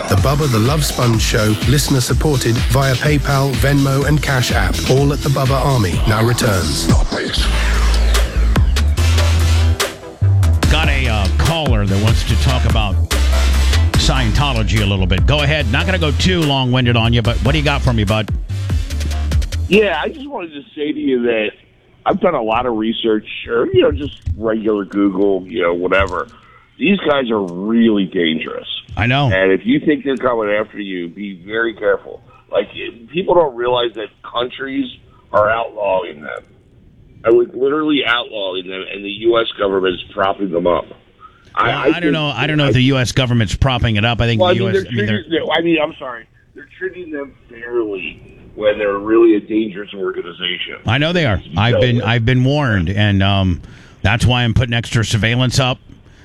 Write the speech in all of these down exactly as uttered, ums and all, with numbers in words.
The Bubba the Love Sponge Show, listener supported via PayPal, Venmo, and Cash App. All at the Bubba Army now returns. Stop it. Got a uh, caller that wants to talk about Scientology a little bit. Go ahead. Not going to go too long-winded on you, but what do you got for me, bud? Yeah, I just wanted to say to you that I've done a lot of research, or, you know, just regular Google, you know, whatever. These guys are really dangerous. I know. And if you think they're coming after you, be very careful. Like, people don't realize that countries are outlawing them. I would literally outlawing them, and the U S government is propping them up. Well, I, I, I don't think, know. I don't know if the U S government's propping it up. I think well, the I mean, U S. They're I mean, treating, they're, I mean, I'm sorry. They're treating them fairly when they're really a dangerous organization. I know they are. I've been I've been warned, and um, that's why I'm putting extra surveillance up.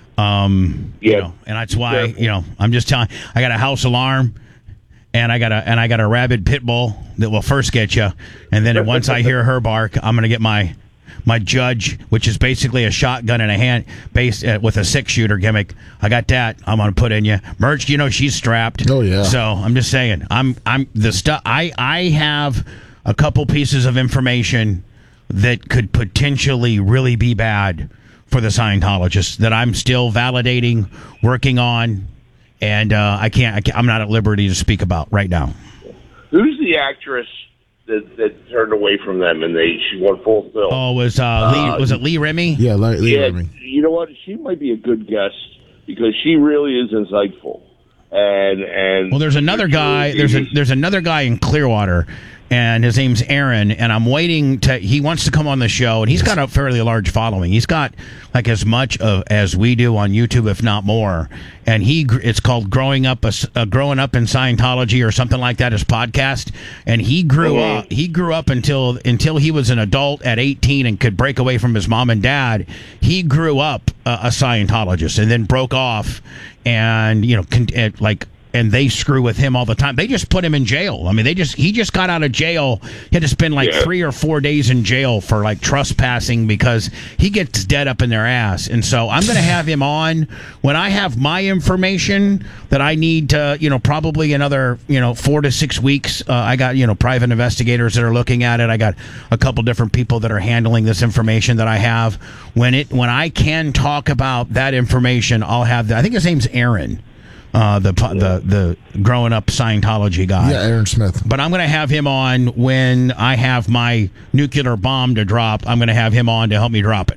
Um, yeah, you know, and that's why you know I'm just telling. I got a house alarm, and I got a and I got a rabid pit bull that will first get you, and then once I hear her bark, I'm gonna get my my Judge, which is basically a shotgun in a hand, based uh, with a six shooter gimmick. I got that. I'm gonna put in you. Merch, you know she's strapped. Oh yeah. So I'm just saying. I'm I'm the stuff. I I have a couple pieces of information that could potentially really be bad for the Scientologists that I'm still validating, working on, and uh, I can't, I can't. I'm not at liberty to speak about right now. Who's the actress that, that turned away from them and they she won full film? Oh, was uh, Lee? Was it Lee Remy? Yeah, Lee, Lee yeah, Remy. You know what? She might be a good guest because she really is insightful. And and well, there's another guy. There's a there's another guy in Clearwater, and his name's Aaron. And I'm waiting to. He wants to come on the show, and he's got a fairly large following. He's got like as much of as we do on YouTube, if not more. And he it's called Growing Up a, uh, Growing Up in Scientology or something like that. His podcast, and he grew mm-hmm. up. He grew up until until he was an adult at eighteen and could break away from his mom and dad. He grew up uh, a Scientologist and then broke off. And, you know, con- like, and they screw with him all the time. They just put him in jail. I mean, they just, he just got out of jail. He had to spend like yeah. three or four days in jail for like trespassing because he gets dead up in their ass. And so I'm going to have him on when I have my information that I need to, you know, probably another, you know, four to six weeks. Uh, I got, you know, private investigators that are looking at it. I got a couple different people that are handling this information that I have. When it, when I can talk about that information, I'll have that. I think his name's Aaron. Uh, the the the growing up Scientology guy. Yeah, Aaron Smith. But I'm going to have him on when I have my nuclear bomb to drop. I'm going to have him on to help me drop it.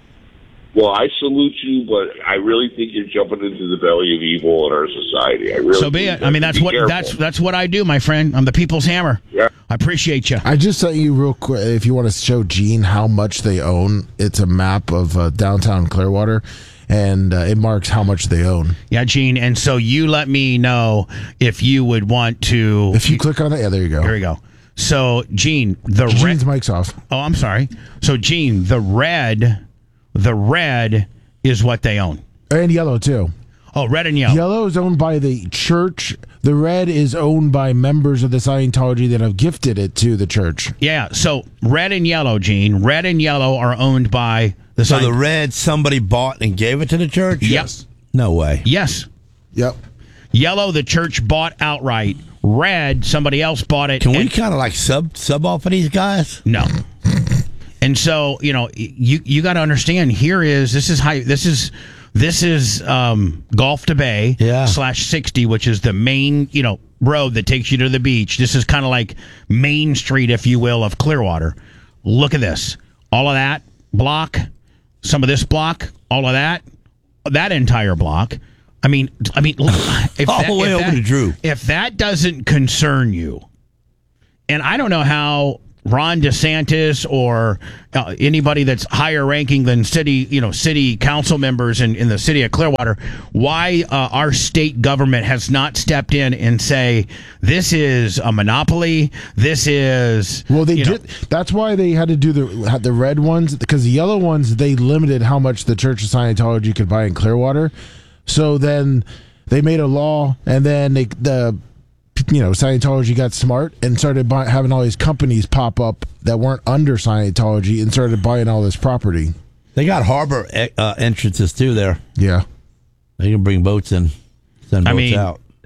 Well, I salute you, but I really think you're jumping into the belly of evil in our society. I really so be it. I mean, that's what careful. that's that's what I do, my friend. I'm the people's hammer. Yeah. I appreciate you. I just sent you real quick, if you want to show Gene how much they own. It's a map of uh, downtown Clearwater. And uh, it marks how much they own. Yeah, Gene. And so you let me know if you would want to. If you click on it, yeah, there you go. There you go. So, Gene, the Gene's red. mic's off. Oh, I'm sorry. So, Gene, the red, the red is what they own. And yellow, too. Oh, red and yellow. Yellow is owned by the church. The red is owned by members of the Scientology that have gifted it to the church. Yeah, so red and yellow, Gene. Red and yellow are owned by the So Scient- the red somebody bought and gave it to the church? Yep. Yes. No way. Yes. Yep. Yellow, the church bought outright. Red, somebody else bought it. Can we and- kind of like sub sub off of these guys? No. And so, you know, you you got to understand. Here is this is how this is this is um, Gulf to Bay yeah. slash sixty, which is the main you know road that takes you to the beach. This is kind of like Main Street, if you will, of Clearwater. Look at this. All of that block, some of this block, all of that, that entire block. I mean, I mean, if all that, the way if over that, to Drew. If that doesn't concern you, and I don't know how Ron DeSantis or uh, anybody that's higher ranking than city, you know, city council members in, in the city of Clearwater, why uh, our state government has not stepped in and say this is a monopoly. This is well, they you did. know, That's why they had to do the had the red ones because the yellow ones they limited how much the Church of Scientology could buy in Clearwater. So then they made a law, and then they, the you know Scientology got smart and started buy, having all these companies pop up that weren't under Scientology and started buying all this property. They got harbor uh, entrances too there. Yeah, they can bring boats in, send boats I mean, out.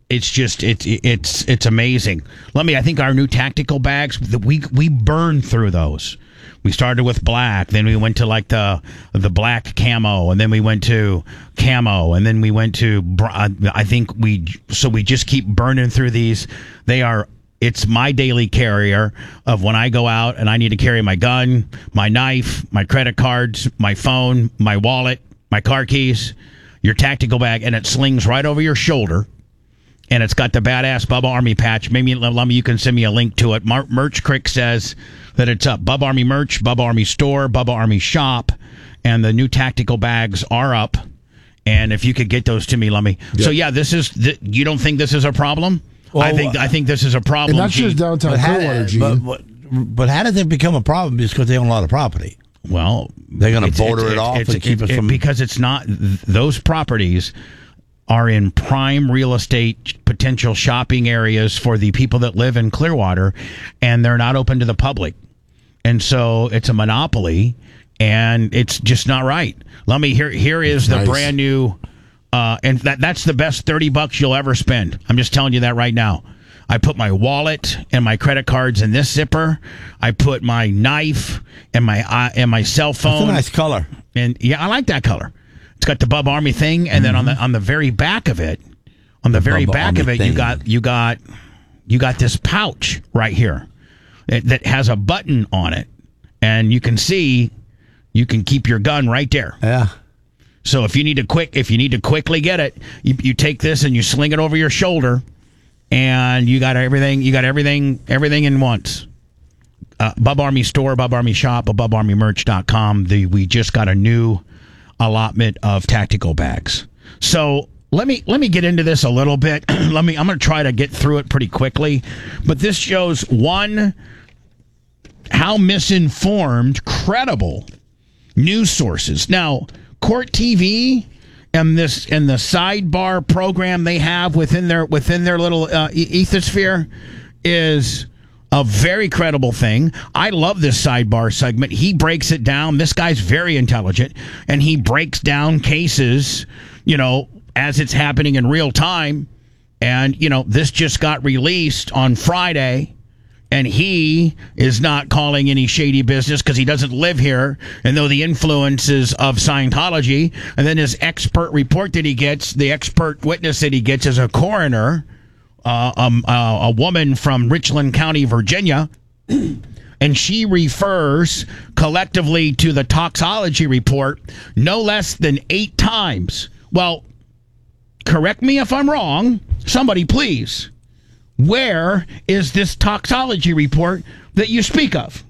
it's just it's it's it's amazing. Let me. I think our new tactical bags that we we burn through those. We started with black, then we went to like the the black camo, and then we went to camo, and then we went to. I think we so we just keep burning through these. They are. It's my daily carrier of when I go out and I need to carry my gun, my knife, my credit cards, my phone, my wallet, my car keys, your tactical bag, and it slings right over your shoulder. And it's got the badass Bubba Army patch. Maybe, Lummy, you can send me a link to it. Mar- Merch Crick says that it's up. Bubba Army Merch, Bubba Army Store, Bubba Army Shop, and the new tactical bags are up. And if you could get those to me, Lummy. Yep. So, yeah, this is. Th- you don't think this is a problem? Well, I think I think this is a problem. And that's Gene. just downtown Clearwater, Gene. But, but, but how does it become a problem? Just because they own a lot of property. Well, they're going to border it's, it off it's, and keep it, us it, from because it's not th- those properties are in prime real estate potential shopping areas for the people that live in Clearwater, and they're not open to the public, and so it's a monopoly, and it's just not right. Let me here. Here is the nice. brand new. Uh, and that that's the best thirty bucks you'll ever spend. I'm just telling you that right now. I put my wallet and my credit cards in this zipper. I put my knife and my uh, and my cell phone. That's a nice color. And yeah, I like that color. It's got the Bubba Army thing, and mm-hmm. then on the on the very back of it, on the, the very Bubba back Army of it, thing. you got you got you got this pouch right here that, that has a button on it, and you can see you can keep your gun right there. Yeah. So if you need to quick, if you need to quickly get it, you, you take this and you sling it over your shoulder, and you got everything. You got everything, everything in once. Uh, Bubba Army Store, Bubba Army Shop, Bubba Army Merch dot com. The we just got a new allotment of tactical bags. So let me let me get into this a little bit. let me. I'm going to try to get through it pretty quickly, but this shows one how misinformed, credible news sources now. Court T V and this and the sidebar program they have within their within their little uh, ethosphere is a very credible thing. I love this sidebar segment. He breaks it down. This guy's very intelligent, and he breaks down cases, you know, as it's happening in real time. And you know, this just got released on Friday. And he is not calling any shady business because he doesn't live here and know the influences of Scientology. And then his expert report that he gets, the expert witness that he gets is a coroner, uh, um, uh, a woman from Richland County, Virginia. And she refers collectively to the toxology report no less than eight times. Well, correct me if I'm wrong. Somebody, please. Where is this toxology report that you speak of?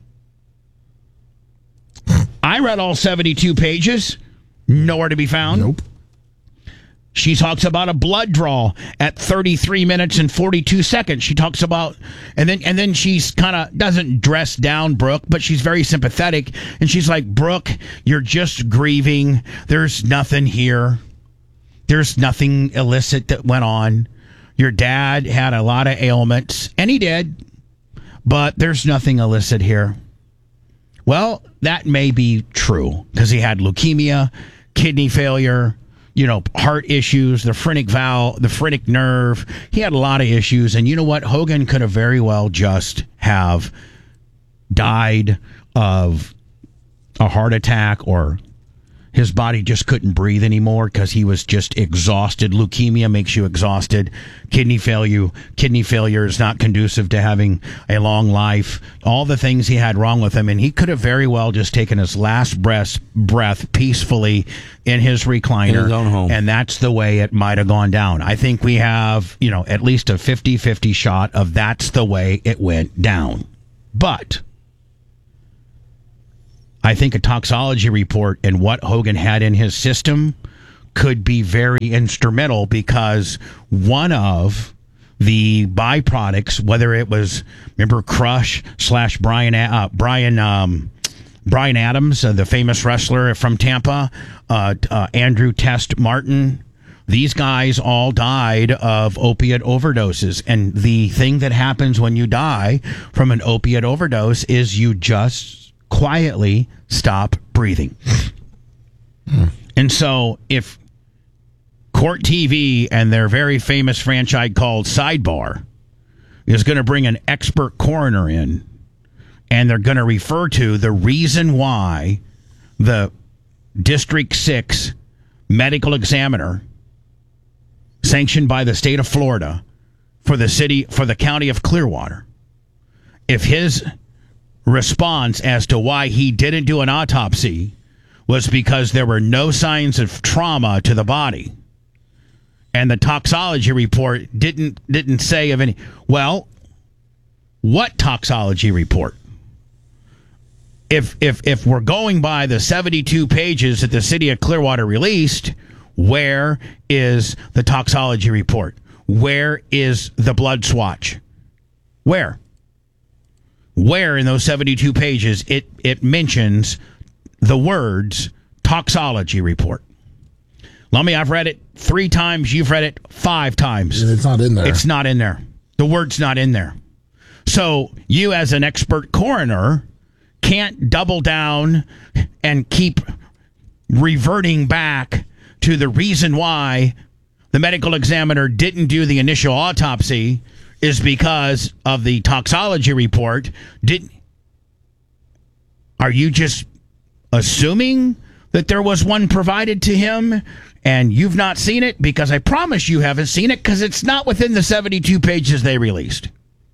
I read all seventy-two pages. Nowhere to be found. Nope. She talks about a blood draw at thirty-three minutes and forty-two seconds. She talks about, and then and then she's kind of doesn't dress down Brooke, but she's very sympathetic. And she's like, Brooke, you're just grieving. There's nothing here. There's nothing illicit that went on. Your dad had a lot of ailments, and he did, but there's nothing illicit here. Well, that may be true, because he had leukemia, kidney failure, you know, heart issues, the phrenic valve, the phrenic nerve. He had a lot of issues, and you know what? Hogan could have very well just have died of a heart attack, or his body just couldn't breathe anymore because he was just exhausted. Leukemia makes you exhausted. Kidney failure, kidney failure is not conducive to having a long life. All the things he had wrong with him, and he could have very well just taken his last breath, breath peacefully in his recliner, in his own home. And that's the way it might have gone down. I think we have, you know, at least a fifty-fifty shot of that's the way it went down. But I think a toxology report and what Hogan had in his system could be very instrumental, because one of the byproducts, whether it was, remember Crush slash Brian uh, Brian um, Brian Adams, uh, the famous wrestler from Tampa, uh, uh, Andrew Test Martin, these guys all died of opiate overdoses. And the thing that happens when you die from an opiate overdose is you just quietly stop breathing. Mm. And so if Court T V and their very famous franchise called Sidebar is going to bring an expert coroner in, and they're going to refer to the reason why the District six medical examiner sanctioned by the state of Florida for the city, for the county of Clearwater, if his response as to why he didn't do an autopsy was because there were no signs of trauma to the body, and the toxology report didn't didn't say of any. Well, what toxology report? If if if we're going by the seventy-two pages that the city of Clearwater released, where is the toxology report? Where is the blood swatch? Where? Where in those seventy-two pages it, it mentions the words toxology report? Lummy, I've read it three times. You've read it five times. And it's not in there. It's not in there. The word's not in there. So you, as an expert coroner, can't double down and keep reverting back to the reason why the medical examiner didn't do the initial autopsy is because of the toxology report. Didn't? Are you just assuming that there was one provided to him and you've not seen it? Because I promise you haven't seen it, because it's not within the seventy-two pages they released.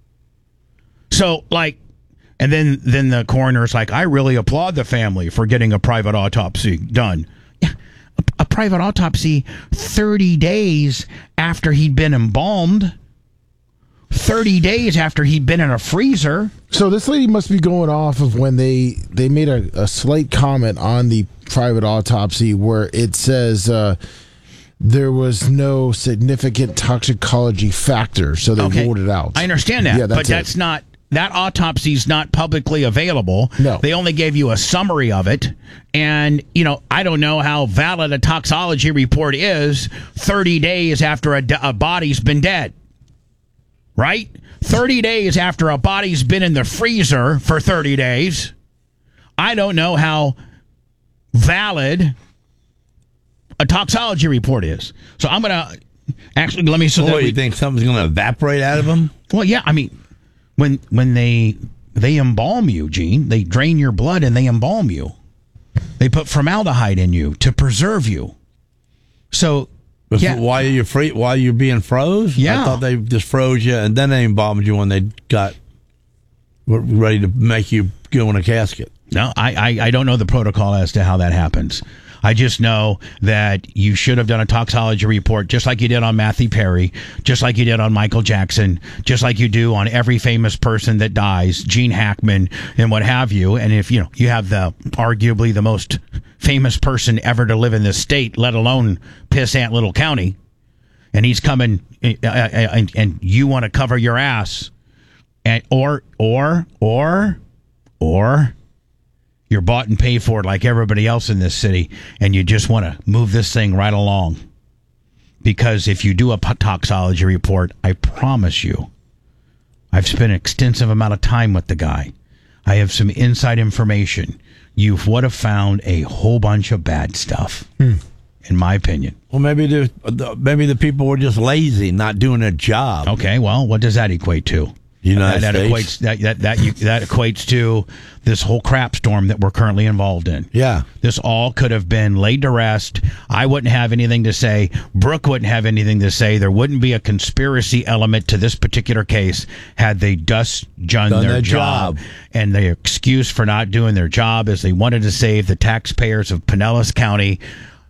So, like, and then, then the coroner's like, I really applaud the family for getting a private autopsy done. Yeah, a, a private autopsy thirty days after he'd been embalmed. thirty days after he'd been in a freezer. So this lady must be going off of when they, they made a, a slight comment on the private autopsy where it says uh, there was no significant toxicology factor, so they Okay. ruled it out. I understand that, Yeah, that's but that's it. not... That autopsy's not publicly available. No. They only gave you a summary of it. And, you know, I don't know how valid a toxology report is thirty days after a, a body's been dead. Right? thirty days after a body's been in the freezer for thirty days. I don't know how valid a toxology report is. So I'm going to... Actually, let me... So that What, we, you think something's going to evaporate out of him? well, yeah, I mean... When when they they embalm you, Gene, they drain your blood and they embalm you. They put formaldehyde in you to preserve you. So, But yeah. Why are you free? Why are you being froze? Yeah. I thought they just froze you and then they embalmed you when they got were ready to make you go in a casket. No, I, I, I don't know the protocol as to how that happens. I just know that you should have done a toxology report just like you did on Matthew Perry, just like you did on Michael Jackson, just like you do on every famous person that dies, Gene Hackman and what have you. And if you know you have the arguably the most famous person ever to live in this state, let alone pissant little county, and he's coming uh, and, and you want to cover your ass, and or or or or. You're bought and paid for like everybody else in this city, and you just want to move this thing right along. Because if you do a toxology report, I promise you, I've spent an extensive amount of time with the guy. I have some inside information. You would have found a whole bunch of bad stuff, hmm. in my opinion. Well, maybe the maybe the people were just lazy, not doing their job. Okay, well, what does that equate to? United that, that States. equates that that that, you, that equates to this whole crap storm that we're currently involved in. Yeah, this all could have been laid to rest. I wouldn't have anything to say. Brooke wouldn't have anything to say. There wouldn't be a conspiracy element to this particular case had they just done, Done their, their job. job. And the excuse for not doing their job is they wanted to save the taxpayers of Pinellas County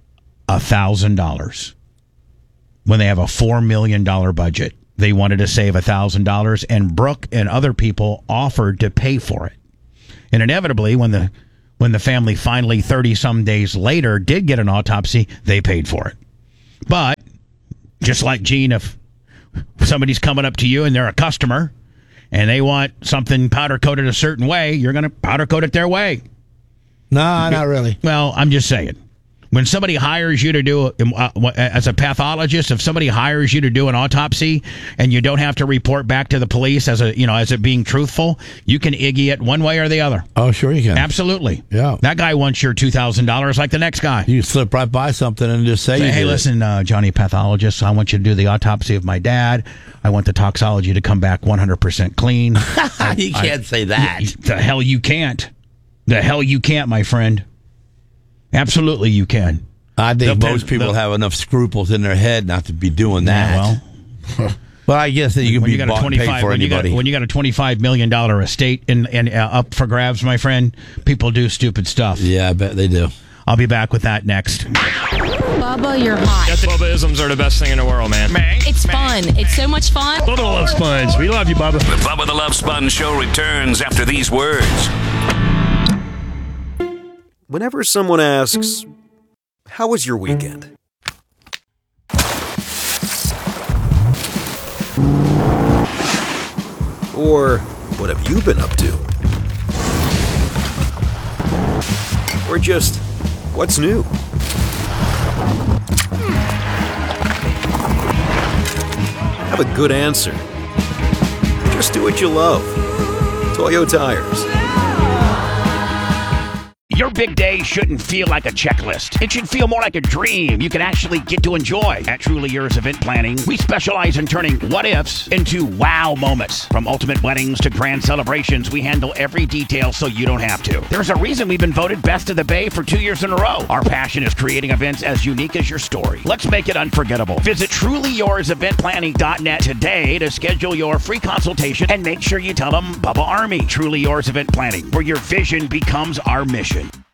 a thousand dollars when they have a four million dollar budget. They wanted to save one thousand dollars, and Brooke and other people offered to pay for it. And inevitably, when the when the family finally, thirty-some days later, did get an autopsy, they paid for it. But, just like, Gene, if somebody's coming up to you and they're a customer, and they want something powder-coated a certain way, you're going to powder-coat it their way. no, not really. Well, I'm just saying. When somebody hires you to do, uh, as a pathologist, if somebody hires you to do an autopsy and you don't have to report back to the police as a, you know, as it being truthful, you can Iggy it one way or the other. Oh, sure you can. Absolutely. Yeah. That guy wants your two thousand dollars like the next guy. You slip right by something and just say, Say, you hey, did it. listen, uh, Johnny Pathologist, I want you to do the autopsy of my dad. I want the toxology to come back one hundred percent clean. I, You can't I, say that. y- The hell you can't. The hell you can't, my friend. Absolutely you can. I think The- most people the- have enough scruples in their head not to be doing that. Yeah, well, Well, I guess that you can when be you got a bought and paid twenty-five, for when you got, anybody. when you got a twenty-five million dollar estate in, in, uh, up for grabs, my friend, people do stupid stuff. Yeah, I bet they do. I'll be back with that next. Bubba, you're hot. Bubba-isms are the best thing in the world, man. It's fun. It's so much fun. Bubba Love Sponge. We love you, Bubba. The Bubba the Love Sponge Show returns after these words. Whenever someone asks, "How was your weekend?" Or, "What have you been up to?" Or just, "What's new?" Have a good answer. Just do what you love. Toyo Tires. Your big day shouldn't feel like a checklist. It should feel more like a dream you can actually get to enjoy. At Truly Yours Event Planning, we specialize in turning what-ifs into wow moments. From ultimate weddings to grand celebrations, we handle every detail so you don't have to. There's a reason we've been voted Best of the Bay for two years in a row. Our passion is creating events as unique as your story. Let's make it unforgettable. Visit truly yours event planning dot net today to schedule your free consultation and make sure you tell them Bubba Army. Truly Yours Event Planning, where your vision becomes our mission.